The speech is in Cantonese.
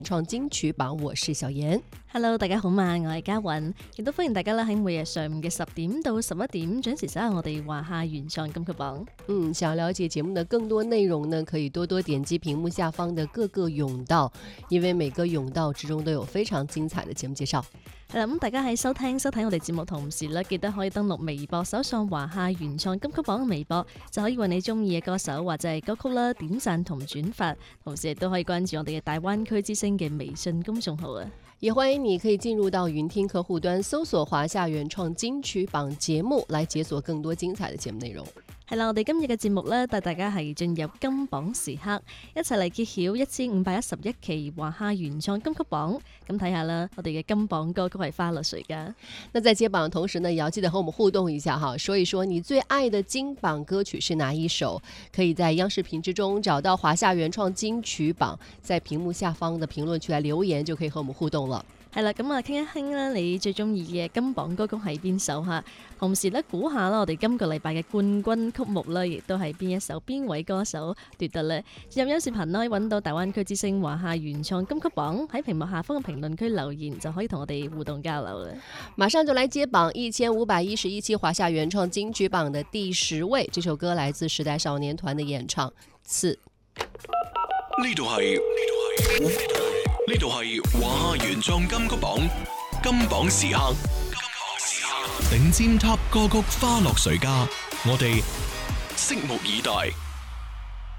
創金曲榜，我是小妍。 Hello， 大家好嘛，我係嘉韻，亦都歡迎大家啦喺每日上午嘅10點到11點準時收睇我哋華夏原創金曲榜。 想了解節目的更多內容呢，可以多多點擊屏幕下方的各個甬道，因為每個甬道之中都有非常精彩的節目介紹。 係啦，咁大家喺收睇我哋節目同時咧，記得可以登錄微博搜索華夏原創金曲榜嘅微博，就可以為你中意嘅歌手或者係歌曲啦點讚同轉發，同時亦都可以關注我哋嘅大灣區之聲嘅微信公眾號啊！ 也歡迎你可以進入到雲聽客戶端搜索華夏原創金曲榜節目，來解鎖更多精彩嘅節目內容。 係啦，我哋今日嘅節目咧，帶大家係進入金榜時刻，一齊嚟揭曉1511期華夏原創金曲榜。咁睇下啦，我哋嘅金榜歌曲係花落誰噶？ 那在揭榜的同時呢，也要記得和我們互動一下哈，說一說你最愛的金榜歌曲是哪一首？可以在央視頻之中找到華夏原創金曲榜，在屏幕下方的評論區來留言，就可以和我們互動了。 係啦，咁啊，傾一傾啦，你最中意嘅金榜歌曲係邊首吓？同時咧，估下啦，我哋今個禮拜嘅冠軍曲目啦，亦都係邊一首、邊位歌手奪得呢？入央視頻可以揾到大灣區之聲華夏原創金曲榜，喺屏幕下方嘅評論區留言就可以同我哋互動交流啦。 馬上就來揭榜1511期華夏原創金曲榜的第10位，這首歌來自時代少年團的演唱《刺》。 呢度係華夏原創金曲榜金榜時刻，頂尖 Top 歌曲花落誰家，我哋拭目以待。